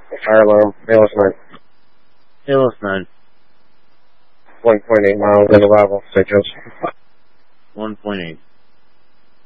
Fire alarm, ALS 9. ALS 9. 1.8 miles in arrival, St. Joseph. 1.8.